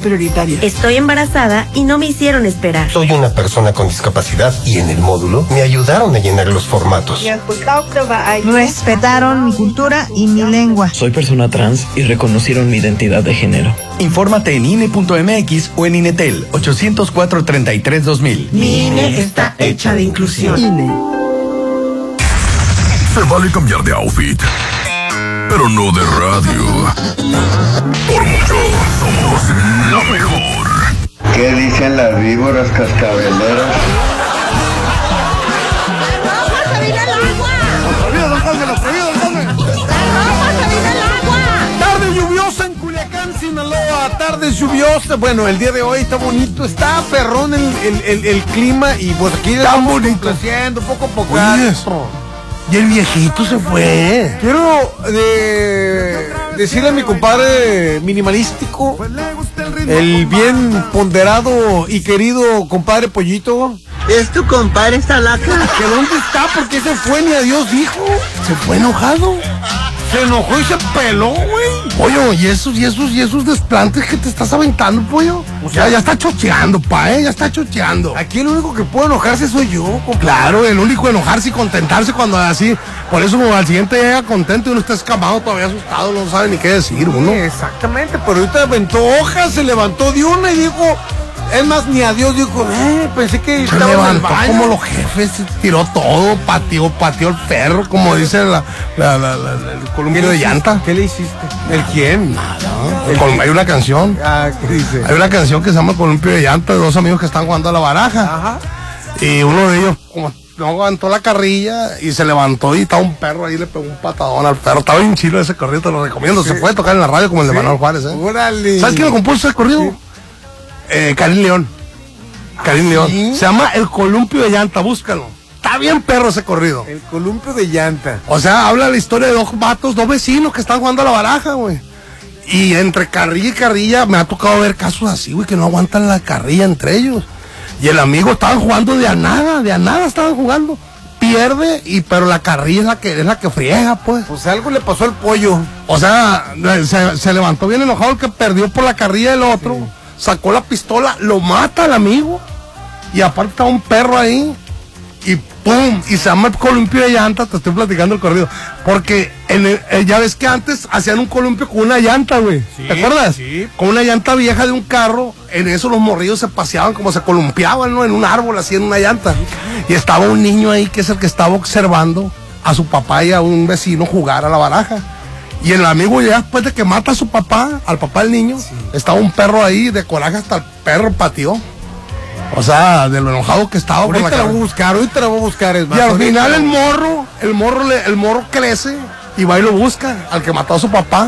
prioritaria. Estoy embarazada y no me hicieron esperar. Soy una persona con discapacidad y en el módulo me ayudaron a llenar los formatos. Respetaron mi cultura y mi lengua. Soy persona trans y reconocieron mi identidad de género. Infórmate en INE.mx o en INETEL 804-33-2000. Mi INE está hecha de inclusión. INE. Se vale cambiar de outfit, pero no de radio. Por mucho, somos la mejor. ¿Qué dicen las víboras cascabeleras? Tarde lluviosa en Culiacán, Sinaloa. Tarde lluviosa. Bueno, el día de hoy está bonito, está perrón el clima y pues aquí Tan bonito. Creciendo poco a poco. Oye, y el viejito se fue. Quiero decirle a mi compadre minimalístico, el bien ponderado y querido compadre Pollito. ¿Es tu compadre esta laca? ¿Que dónde está? ¿Por qué se fue? Ni a Dios dijo. Se fue enojado. Se enojó y se peló, güey. Pollo, y esos desplantes que te estás aventando, pollo. O sea, ya está chocheando, ya está chocheando. Aquí el único que puede enojarse soy yo, compadre. Claro, el único enojarse y contentarse cuando así. Por eso como al siguiente llega contento y uno está escamado, todavía asustado, no sabe ni qué decir uno. Sí, exactamente, pero ahorita aventó hojas, se levantó de una y dijo, es más, ni a Dios dijo, pensé que Se estaba en el levantó baño. como los jefes, tiró todo, pateó el perro, como dice el columpio de llanta. ¿Qué le hiciste? ¿El quién? Hay una canción. ¿Qué dice? Hay una canción que se llama Columpio de Llanta, de dos amigos que están jugando a la baraja. Ajá. Y uno de ellos, como no aguantó la carrilla y se levantó y estaba un perro ahí, le pegó un patadón al perro. Estaba bien chilo ese corrido, te lo recomiendo. Sí. Se puede tocar en la radio como el de Manuel Juárez, Órale. ¿Sabes quién lo compuso ese corrido? Karim León. Karim León. ¿sí? Se llama El Columpio de Llanta, búscalo. Está bien perro ese corrido. El columpio de llanta. O sea, habla la historia de dos vatos, dos vecinos que están jugando a la baraja, güey. Y entre carrilla y carrilla me ha tocado ver casos así, güey, que no aguantan la carrilla entre ellos. Y el amigo estaban jugando de a nada estaban jugando. Pierde, pero la carrilla es la que friega, pues. Pues algo le pasó al pollo. O sea, se levantó bien enojado el que perdió por la carrilla del otro. Sí. Sacó la pistola, lo mata al amigo. Y aparte está un perro ahí. Y ¡pum! Y se llama el columpio de llanta. Te estoy platicando el corrido. Porque ya ves que antes hacían un columpio con una llanta, güey. Sí, ¿te acuerdas? Sí. Con una llanta vieja de un carro. En eso los morrillos se paseaban como se columpiaban, ¿no? En un árbol, así en una llanta. Y estaba un niño ahí que es el que estaba observando a su papá y a un vecino jugar a la baraja. Y el amigo ya después de que mata a su papá, al papá del niño, estaba un perro ahí de coraje, hasta el perro pateó. O sea, de lo enojado que estaba. Ahorita la voy a buscar, es más. Y al final el morro crece y va y lo busca al que mató a su papá.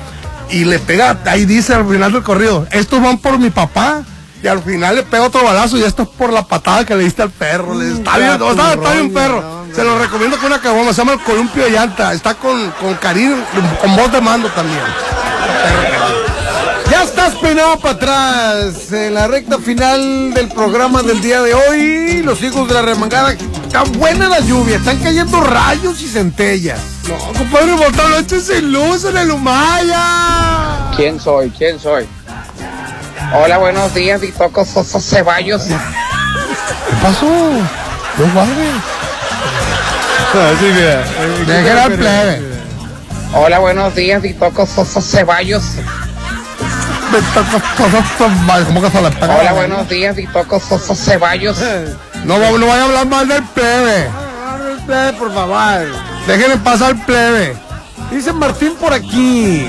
Y le pega, ahí dice al final del corrido, estos van por mi papá. Y al final le pega otro balazo y esto es por la patada que le diste al perro. Está bien perro. Se lo recomiendo con una caguama, se llama El Columpio de Llanta. Está con Karim, con voz de mando también. Ya estás peinado para atrás en la recta final del programa del día de hoy. Los hijos de la remangada. Está buena la lluvia, están cayendo rayos y centellas. No, compadre, botaron noche sin luz en el Humaya. ¿Quién soy? Hola, buenos días, Ditoco Sosa Ceballos. ¿Qué pasó? No guarde. Sí, mira. Déjala al plebe. Hola, buenos días, Ditoco Sosa Ceballos. ¿Cómo que se le pega? Hola, buenos días, Ditoco Sosa Ceballos. No vaya a hablar mal del plebe. Por favor. Déjenle pasar al plebe. Dice Martín por aquí.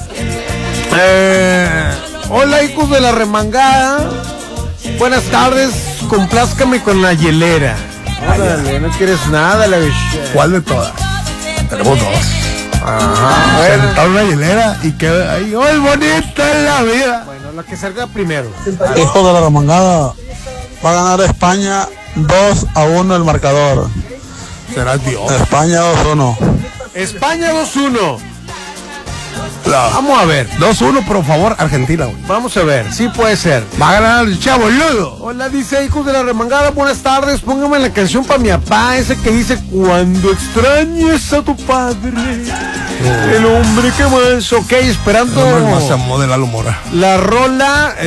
Hola, hijos de la remangada. Buenas tardes. Complázcame con la hielera. Órale, no quieres nada, la bicha. ¿Cuál de todas? Tenemos dos. Ajá. Sentar una hielera y que ay, ¡ay, bonita es la vida! Bueno, la que salga primero. Hijo de la remangada. Va a ganar España 2-1 el marcador. Será Dios. España 2-1. España 2-1. Vamos a ver. 2-1, por favor, Argentina. Güey. Vamos a ver, sí puede ser. Va a ganar el chavo, boludo. Hola, dice hijos de la remangada, buenas tardes. Póngame la canción para mi papá, ese que dice cuando extrañes a tu padre. El hombre que más. Ok, esperando. El hombre más amó de Lalo Mora. La rola.